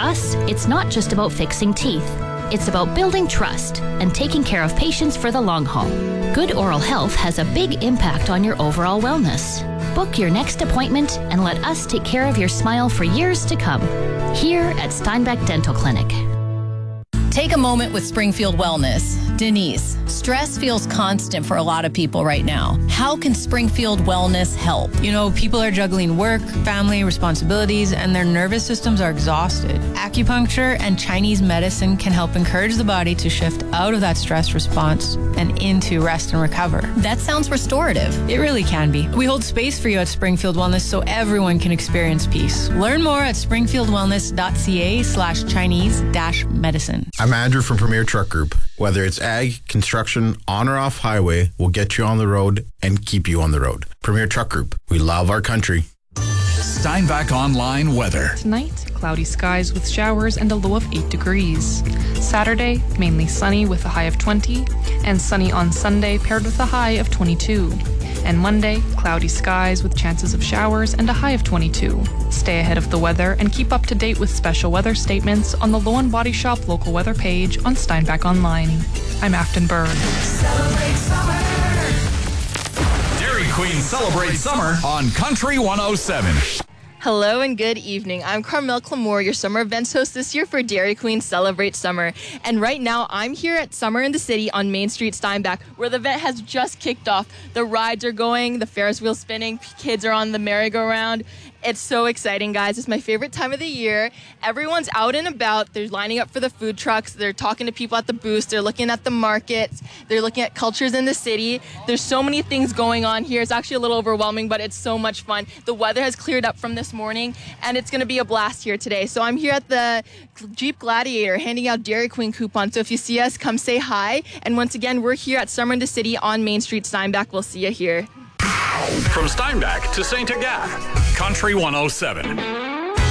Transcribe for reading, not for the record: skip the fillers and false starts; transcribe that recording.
us, it's not just about fixing teeth. It's about building trust and taking care of patients for the long haul. Good oral health has a big impact on your overall wellness. Book your next appointment and let us take care of your smile for years to come. Here at Steinbeck Dental Clinic. Take a moment with Springfield Wellness. Denise, stress feels constant for a lot of people right now. How can Springfield Wellness help? You know, people are juggling work, family, responsibilities, and their nervous systems are exhausted. Acupuncture and Chinese medicine can help encourage the body to shift out of that stress response and into rest and recover. That sounds restorative. It really can be. We hold space for you at Springfield Wellness so everyone can experience peace. Learn more at springfieldwellness.ca/Chinese-medicine. I'm Andrew from Premier Truck Group. Whether it's ag, construction, on or off highway, we'll get you on the road and keep you on the road. Premier Truck Group. We love our country. Steinbach Online weather. Tonight, cloudy skies with showers and a low of 8 degrees. Saturday, mainly sunny with a high of 20, and sunny on Sunday paired with a high of 22. And Monday, cloudy skies with chances of showers and a high of 22. Stay ahead of the weather and keep up to date with special weather statements on the Low & Body Shop local weather page on Steinbach Online. I'm Afton Byrne. Celebrate summer. Dairy Queen celebrates summer on Country 107. Hello and good evening. I'm Carmel Clamore, your summer events host this year for Dairy Queen Celebrate Summer. And right now, I'm here at Summer in the City on Main Street, Steinbach, where the event has just kicked off. The rides are going, the Ferris wheel spinning, kids are on the merry-go-round. It's so exciting, guys. It's my favorite time of the year. Everyone's out and about. They're lining up for the food trucks. They're talking to people at the booths. They're looking at the markets. They're looking at cultures in the city. There's so many things going on here. It's actually a little overwhelming, but it's so much fun. The weather has cleared up from this morning, and it's going to be a blast here today. So I'm here at the Jeep Gladiator handing out Dairy Queen coupons. So if you see us, come say hi. And once again, we're here at Summer in the City on Main Street, Steinbach. We'll see you here. From Steinbach to St. Agathe, Country 107.